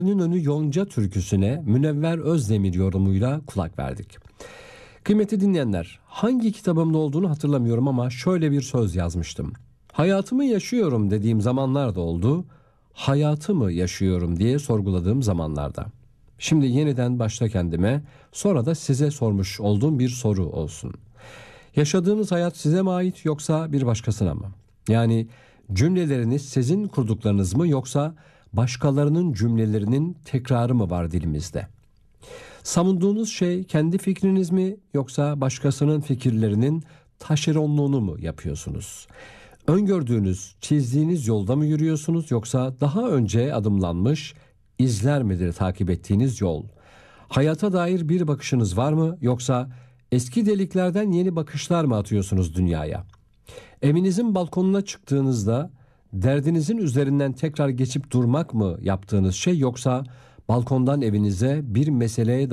önü Yonca türküsüne Münevver Özdemir yorumuyla kulak verdik. Kıymetli dinleyenler, hangi kitabımda olduğunu hatırlamıyorum ama şöyle bir söz yazmıştım. Hayatımı yaşıyorum dediğim zamanlar da oldu, hayatı mı yaşıyorum diye sorguladığım zamanlarda. Şimdi yeniden başta kendime, sonra da size sormuş olduğum bir soru olsun. Yaşadığınız hayat size mi ait yoksa bir başkasına mı? Yani cümleleriniz sizin kurduklarınız mı yoksa başkalarının cümlelerinin tekrarı mı var dilimizde? Savunduğunuz şey kendi fikriniz mi yoksa başkasının fikirlerinin taşeronluğunu mu yapıyorsunuz? Öngördüğünüz, çizdiğiniz yolda mı yürüyorsunuz yoksa daha önce adımlanmış izler midir takip ettiğiniz yol? Hayata dair bir bakışınız var mı yoksa eski deliklerden yeni bakışlar mı atıyorsunuz dünyaya? Evinizin balkonuna çıktığınızda derdinizin üzerinden tekrar geçip durmak mı yaptığınız şey yoksa balkondan evinize bir meseleye